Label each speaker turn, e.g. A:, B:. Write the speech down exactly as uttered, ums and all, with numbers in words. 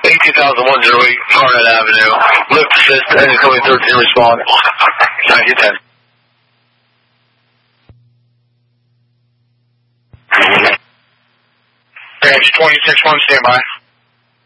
A: eighteen thousand one oh eight, Garnet Avenue. Lift assist, engine coming thirteen, respond. ninety ten.
B: Range twenty-six one, stand by.